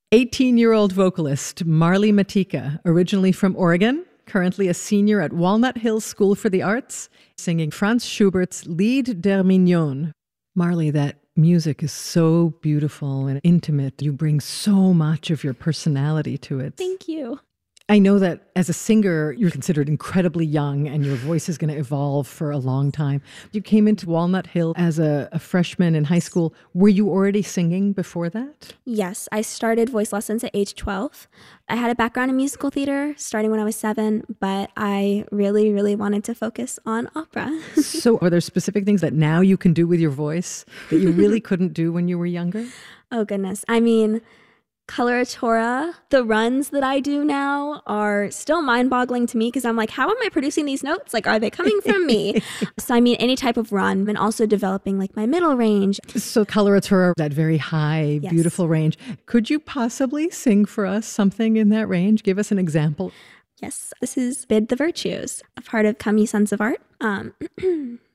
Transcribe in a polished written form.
18-year-old vocalist Marley Matika, originally from Oregon, currently a senior at Walnut Hills School for the Arts, singing Franz Schubert's Lied der Mignon. Marley, that music is so beautiful and intimate. You bring so much of your personality to it. Thank you. I know that as a singer, you're considered incredibly young and your voice is going to evolve for a long time. You came into Walnut Hill as a freshman in high school. Were you already singing before that? Yes, I started voice lessons at age 12. I had a background in musical theater starting when I was 7, but I really, really wanted to focus on opera. So are there specific things that now you can do with your voice that you really couldn't do when you were younger? Oh, goodness. I mean, coloratura, the runs that I do now are still mind-boggling to me because I'm like, how am I producing these notes? Like, are they coming from me? So I mean, any type of run, and also developing like my middle range. So coloratura, that very high, Yes. beautiful range. Could you possibly sing for us something in that range? Give us an example. Yes, this is Bid the Virtues, a part of Come Ye Sons of Art.